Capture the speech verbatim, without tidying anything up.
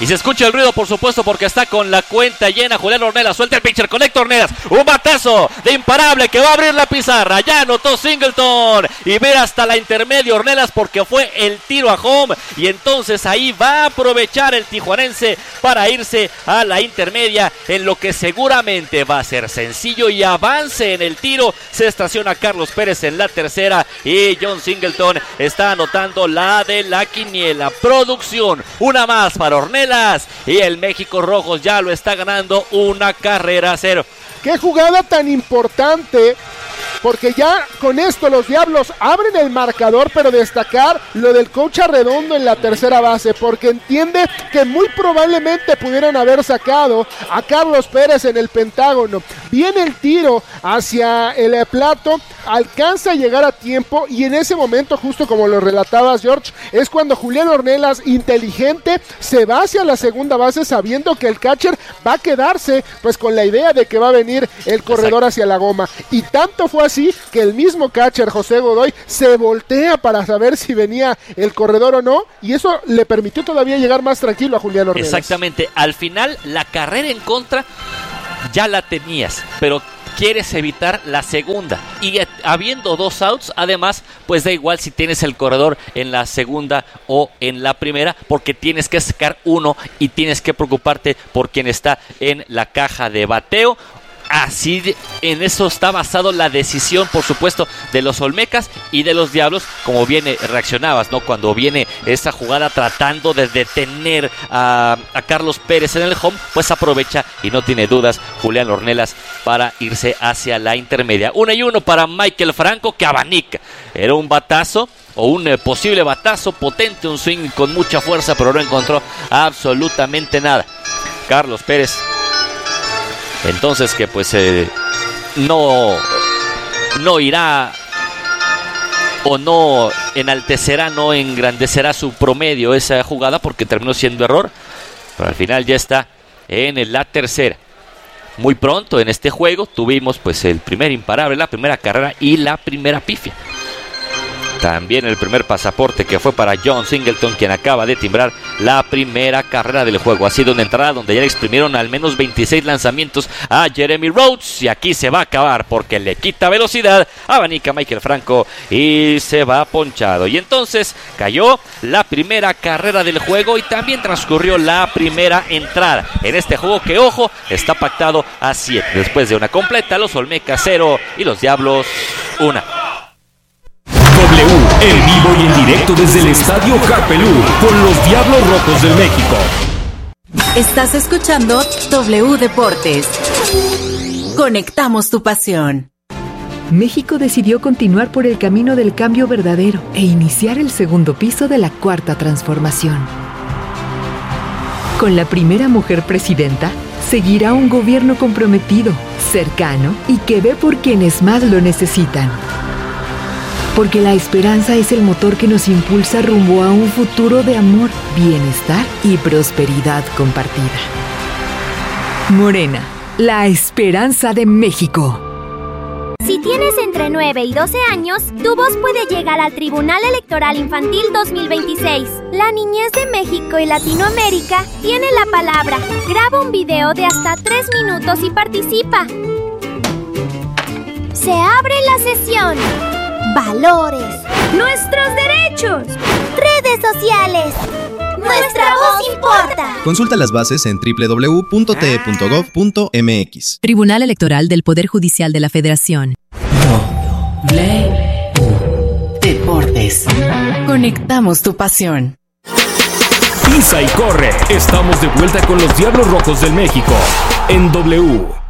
Y se escucha el ruido, por supuesto, porque está con la cuenta llena. Julián Ornelas, suelta el pitcher, conecta Ornelas. Un batazo de imparable que va a abrir la pizarra. Ya anotó Singleton. Y ver hasta la intermedia Ornelas porque fue el tiro a home. Y entonces ahí va a aprovechar el tijuanense para irse a la intermedia, en lo que seguramente va a ser sencillo y avance en el tiro. Se estaciona Carlos Pérez en la tercera y John Singleton está anotando la de la quiniela. Producción, una más para Ornelas y el México Rojos ya lo está ganando una carrera a cero. ¡Qué jugada tan importante! Porque ya con esto los Diablos abren el marcador, pero destacar lo del coach Arredondo en la tercera base, porque entiende que muy probablemente pudieran haber sacado a Carlos Pérez en el Pentágono. Viene el tiro hacia el plato, alcanza a llegar a tiempo y en ese momento, justo como lo relatabas, George, es cuando Julián Ornelas, inteligente, se va hacia la segunda base sabiendo que el catcher va a quedarse pues con la idea de que va a venir el corredor hacia la goma. Y tanto fue así que el mismo catcher José Godoy se voltea para saber si venía el corredor o no, y eso le permitió todavía llegar más tranquilo a Julián Ornelas. Exactamente, al final la carrera en contra ya la tenías, pero quieres evitar la segunda, y habiendo dos outs, además, pues da igual si tienes el corredor en la segunda o en la primera, porque tienes que sacar uno y tienes que preocuparte por quien está en la caja de bateo. Así de, en eso está basado la decisión, por supuesto, de los Olmecas y de los Diablos, como viene reaccionabas, ¿no? Cuando viene esa jugada tratando de detener a, a Carlos Pérez en el home, pues aprovecha y no tiene dudas Julián Ornelas para irse hacia la intermedia. Uno y uno para Michael Franco, que abanica. Era un batazo o un eh, posible batazo potente, un swing con mucha fuerza, pero no encontró absolutamente nada. Carlos Pérez, entonces, que pues eh, no, no irá o no enaltecerá, no engrandecerá su promedio esa jugada, porque terminó siendo error, pero al final ya está en la tercera. Muy pronto en este juego tuvimos pues el primer imparable, la primera carrera y la primera pifia. También el primer pasaporte, que fue para John Singleton, quien acaba de timbrar la primera carrera del juego. Ha sido una entrada donde ya le exprimieron al menos veintiséis lanzamientos a Jeremy Rhodes, y aquí se va a acabar porque le quita velocidad, abanica Michael Franco y se va ponchado. Y entonces cayó la primera carrera del juego y también transcurrió la primera entrada en este juego, que, ojo, está pactado a siete. Después de una completa, los Olmecas cero y los Diablos una. W, en vivo y en directo desde el Estadio Harpelú, con los Diablos Rojos del México. Estás escuchando W Deportes. Conectamos tu pasión. México decidió continuar por el camino del cambio verdadero e iniciar el segundo piso de la Cuarta Transformación. Con la primera mujer presidenta, seguirá un gobierno comprometido, cercano y que ve por quienes más lo necesitan. Porque la esperanza es el motor que nos impulsa rumbo a un futuro de amor, bienestar y prosperidad compartida. Morena, la esperanza de México. Si tienes entre nueve y doce años, tu voz puede llegar al Tribunal Electoral Infantil dos mil veintiséis. La niñez de México y Latinoamérica tiene la palabra. Graba un video de hasta tres minutos y participa. Se abre la sesión. Valores. Nuestros derechos. Redes sociales. Nuestra voz importa. Consulta las bases en doble u doble u doble u punto t e punto gov punto m x. Tribunal Electoral del Poder Judicial de la Federación. W Deportes. Conectamos tu pasión. Pisa y corre. Estamos de vuelta con los Diablos Rojos del México en W.